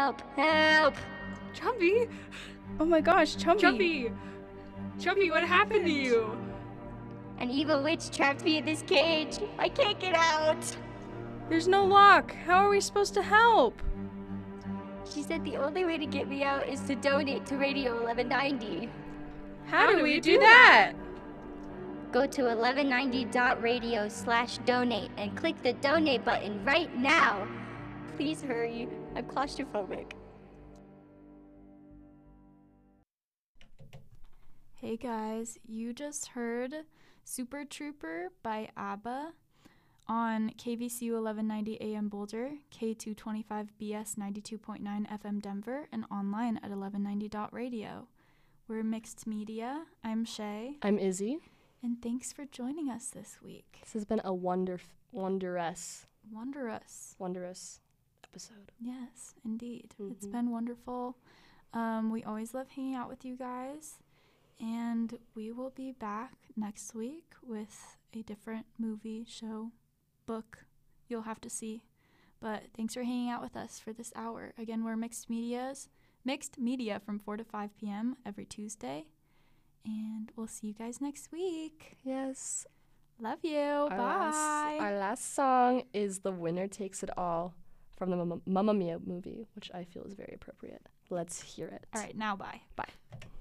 Help! Help! Chumpy? Oh my gosh, Chumpy. Chumpy! Chumpy, what happened to you? An evil witch trapped me in this cage. I can't get out. There's no lock. How are we supposed to help? She said the only way to get me out is to donate to Radio 1190. How do we do that? Go to 1190.radio/donate and click the donate button right now. Please hurry. I'm claustrophobic. Hey guys, you just heard Super Trooper by ABBA on KVCU 1190 AM Boulder, K225BS 92.9 FM Denver, and online at 1190.radio. We're Mixed Media. I'm Shay. I'm Izzy. And thanks for joining us this week. This has been a wondrous episode. Yes, indeed. Mm-hmm. It's been wonderful. We always love hanging out with you guys. And we will be back next week with a different movie, show, book you'll have to see. But thanks for hanging out with us for this hour. Again, we're Mixed Media from 4 to 5 p.m. every Tuesday. And we'll see you guys next week. Yes. Love you. Bye. Our last song is The Winner Takes It All from the Mamma Mia movie, which I feel is very appropriate. Let's hear it. All right, now bye. Bye.